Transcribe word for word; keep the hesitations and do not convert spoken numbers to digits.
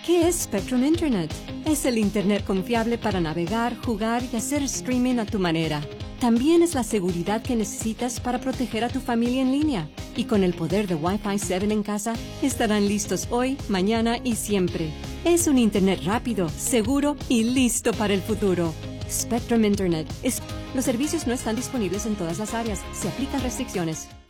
¿Qué es Spectrum Internet? Es el Internet confiable para navegar, jugar y hacer streaming a tu manera. También es la seguridad que necesitas para proteger a tu familia en línea. Y con el poder de Wi-Fi siete en casa, estarán listos hoy, mañana y siempre. Es un Internet rápido, seguro y listo para el futuro. Spectrum Internet. Es... Los servicios no están disponibles en todas las áreas. Se aplican restricciones.